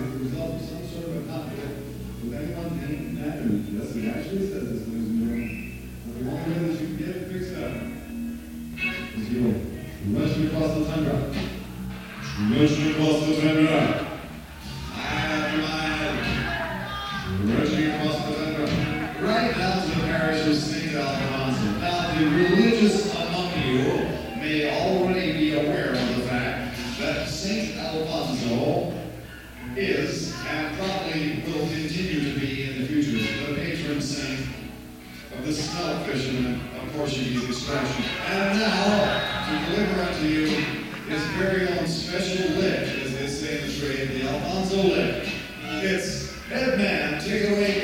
the result of some sort of a conflict with anyone named Natalie. Yes, it actually says this, ladies and gentlemen. But the only way that you can get it fixed up is you'll rush across the tundra. Rushing across the tundra. Rushing across the tundra. Right down to the parish of St. Alfonso. Now, the religious among you may already be aware of the fact that St. Alfonso is, and probably will continue to be in the future, the patron saint of the smelt fishermen of Portuguese extraction. And now, to deliver unto you his very own special lick, as they say in the trade, the Alfonso lick. It's Headman, take it away.